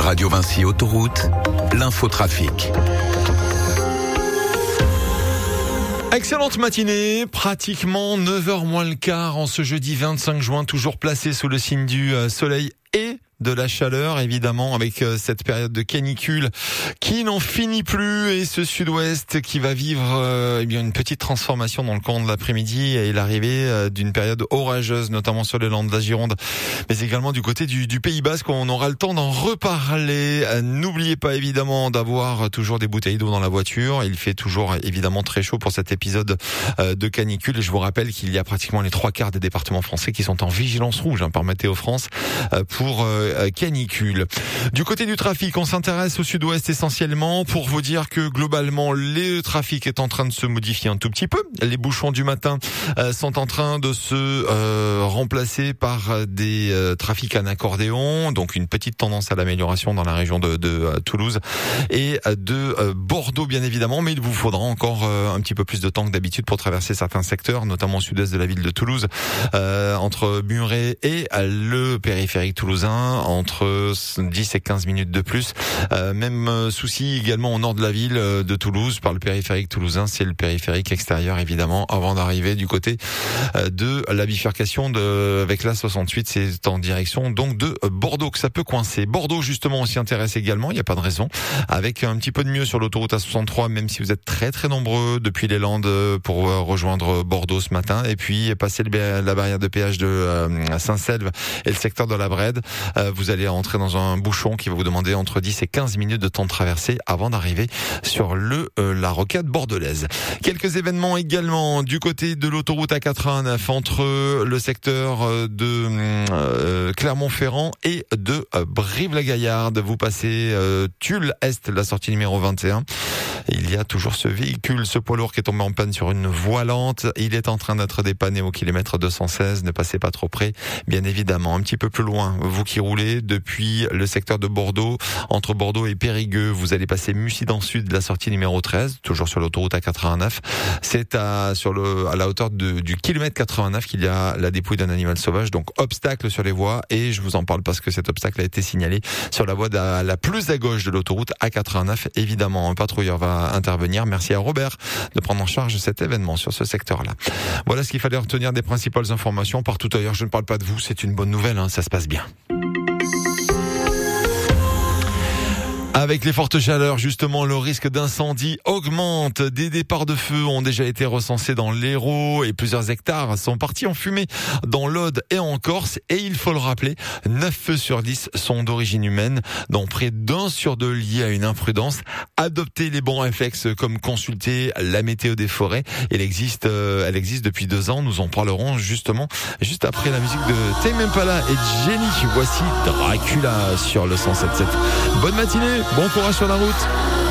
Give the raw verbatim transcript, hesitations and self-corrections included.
Radio Vinci Autoroute, l'infotrafic. Excellente matinée, pratiquement neuf heures moins le quart en ce jeudi vingt-cinq juin, toujours placé sous le signe du soleil et de la chaleur, évidemment, avec cette période de canicule qui n'en finit plus, et ce sud-ouest qui va vivre euh, eh bien une petite transformation dans le courant de l'après-midi et l'arrivée euh, d'une période orageuse, notamment sur les Landes de la Gironde, mais également du côté du, du Pays Basque. On aura le temps d'en reparler. Euh, n'oubliez pas évidemment d'avoir toujours des bouteilles d'eau dans la voiture. Il fait toujours évidemment très chaud pour cet épisode euh, de canicule. Et je vous rappelle qu'il y a pratiquement les trois quarts des départements français qui sont en vigilance rouge hein, par Météo France euh, pour euh, canicule. Du côté du trafic, on s'intéresse au sud-ouest essentiellement pour vous dire que globalement le trafic est en train de se modifier un tout petit peu. Les bouchons du matin euh, sont en train de se euh, remplacer par des euh, trafics en accordéon, donc une petite tendance à l'amélioration dans la région de, de euh, Toulouse et de euh, Bordeaux bien évidemment, mais il vous faudra encore euh, un petit peu plus de temps que d'habitude pour traverser certains secteurs, notamment au sud-est de la ville de Toulouse, euh, entre Muret et le périphérique toulousain, entre dix et quinze minutes de plus. Euh, même souci également au nord de la ville de Toulouse par le périphérique toulousain, c'est le périphérique extérieur évidemment, avant d'arriver du côté de la bifurcation de, avec la soixante-huit, c'est en direction donc de Bordeaux que ça peut coincer. Bordeaux justement on s'y intéresse également, il n'y a pas de raison, avec un petit peu de mieux sur l'autoroute A soixante-trois, même si vous êtes très très nombreux depuis les Landes pour rejoindre Bordeaux ce matin, et puis passer le, la barrière de péage de euh, Saint-Selve et le secteur de la Brède. Euh, vous allez entrer dans un bouchon qui va vous demander entre dix et quinze minutes de temps de traversée avant d'arriver sur le euh, la rocade bordelaise. Quelques événements également du côté de l'autoroute A quatre-vingt-neuf entre le secteur de euh, Clermont-Ferrand et de euh, Brive-la-Gaillarde. Vous passez euh, Tulle Est, la sortie numéro vingt et un. Il y a toujours ce véhicule, ce poids lourd qui est tombé en panne sur une voie lente. Il est en train d'être dépanné au kilomètre deux cent seize. Ne passez pas trop près, bien évidemment. Un petit peu plus loin, vous qui roulez depuis le secteur de Bordeaux, entre Bordeaux et Périgueux, vous allez passer Mussidan Sud, la sortie numéro treize, toujours sur l'autoroute A quatre-vingt-neuf. C'est à, sur le, à la hauteur de, du kilomètre quatre-vingt-neuf qu'il y a la dépouille d'un animal sauvage. Donc obstacle sur les voies, et je vous en parle parce que cet obstacle a été signalé sur la voie de la, la plus à gauche de l'autoroute A quatre-vingt-neuf. Évidemment, un patrouilleur va intervenir. Merci à Robert de prendre en charge cet événement sur ce secteur-là. Voilà ce qu'il fallait retenir des principales informations. Partout ailleurs, je ne parle pas de vous, c'est une bonne nouvelle, hein, ça se passe bien. Avec les fortes chaleurs, justement, le risque d'incendie augmente. Des départs de feu ont déjà été recensés dans l'Hérault et plusieurs hectares sont partis en fumée dans l'Aude et en Corse. Et il faut le rappeler, neuf feux sur dix sont d'origine humaine, dont près d'un sur deux liés à une imprudence. Adoptez les bons réflexes comme consulter la météo des forêts. Elle existe, euh, elle existe depuis deux ans. Nous en parlerons justement juste après la musique de Tame Impala et Jenny. Voici Dracula sur le cent sept sept. Bonne matinée. Bon courage sur la route.